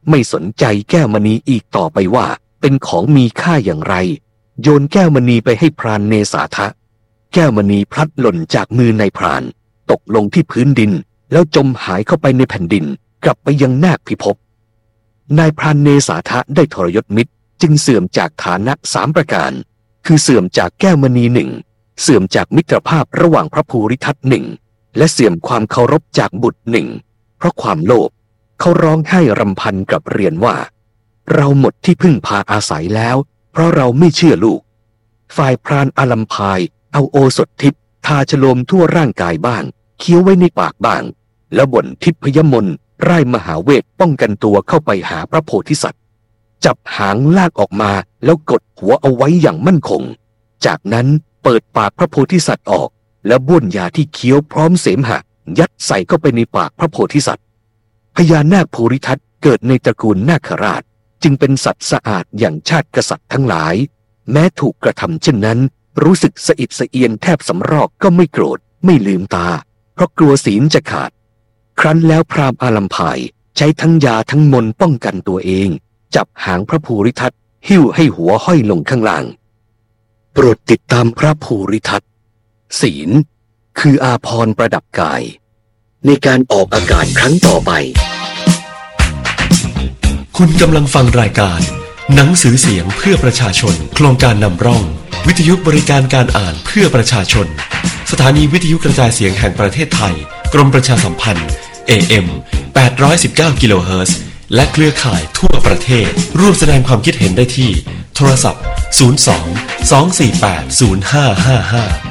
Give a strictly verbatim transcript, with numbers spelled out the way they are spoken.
ไม่สนใจแก้วมณีอีกต่อไปว่าเป็นของมีค่าอย่างไรโยนแก้วมณีไปให้พรานเนสาทะแก้วมณีพลัดหล่นจากมือนายพรานตกลงที่พื้นดินแล้วจมหายเข้าไปในแผ่นดินกลับไปยังนาคพิภพนายพรานเนสาทะได้ทรยศมิตรจึงเสื่อมจากฐานะสามประการคือเสื่อมจากแก้วมณีหนึ่งเสื่อมจากมิตรภาพระหว่างพระภูริทัตหนึ่งและเสื่อมความเคารพจากบุตรหนึ่งเพราะความโลภเขาร้องไห้รำพันกับเรียนว่าเราหมดที่พึ่งพาอาศัยแล้วเพราะเราไม่เชื่อลูกฝ่ายพรานอาลัมพายเอาโอสถทิพย์ทาฉโลมทั่วร่างกายบ้างเคี้ยวไว้ในปากบ้างแล้วบ่นทิพยมนต์ไร้มหาเวทป้องกันตัวเข้าไปหาพระโพธิสัตว์จับหางลากออกมาแล้วกดหัวเอาไว้อย่างมั่นคงจากนั้นเปิดปากพระโพธิสัตว์ออกแล้วบ้วนยาที่เคี้ยวพร้อมเสมหะยัดใส่เข้าไปในปากพระโพธิสัตว์พญานาคภูริทัตเกิดในตระกูลนาคราชจึงเป็นสัตว์สะอาดอย่างชาติกษัตริย์ทั้งหลายแม้ถูกกระทำเช่นนั้นรู้สึกสะอิดสะเอียนแทบสำรอกก็ไม่โกรธไม่ลืมตาเพราะกลัวศีลจะขาดครั้นแล้วพราหมณ์อาลัมพายใช้ทั้งยาทั้งมนต์ป้องกันตัวเองจับหางพระภูริทัตหิ้วให้หัวห้อยลงข้างล่างโปรดติดตามพระภูริทัตศีลคืออาภรณ์ประดับกายในการออกอากาศครั้งต่อไปคุณกำลังฟังรายการหนังสือเสียงเพื่อประชาชนโครงการนำร่องวิทยุบริการการอ่านเพื่อประชาชนสถานีวิทยุกระจายเสียงแห่งประเทศไทยกรมประชาสัมพันธ์ เอ เอ็ม แปดร้อยสิบเก้า กิโลเฮิรตซ์และเครือข่ายทั่วประเทศร่วมแสดงความคิดเห็นได้ที่โทรศัพท์ศูนย์ สอง สอง สี่ แปด ศูนย์ ห้า ห้า ห้า